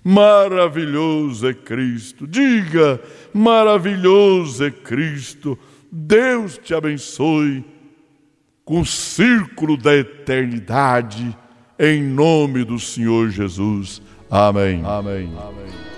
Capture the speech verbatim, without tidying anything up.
Maravilhoso é Cristo. Diga: maravilhoso é Cristo. Deus te abençoe com o círculo da eternidade, em nome do Senhor Jesus. Amém. Amém. Amém.